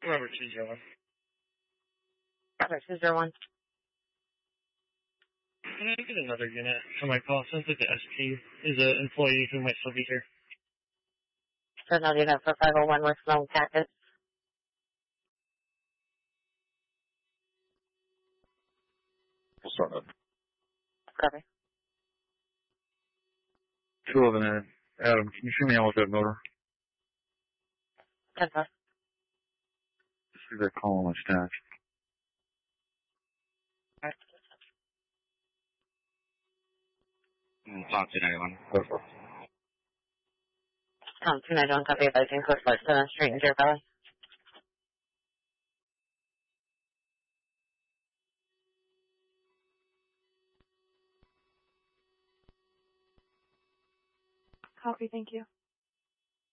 Robert 201. Robert 201. Can I get another unit on my call? Sounds like the ST is an employee who might still be here. So another unit for 501 with Sloan Cactus. We'll start up. Copy. 211, Adam, can you show me out with that motor? 10-4. Just see that call on my stash. Talk to 91. Go for it. 291, copy advising code for 7th Street in Deer Valley. Copy, thank you.